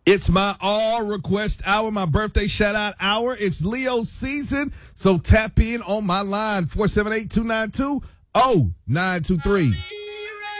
It's my all request hour, my birthday shout out hour. It's Leo season, so tap in on my line, 478-292-0923.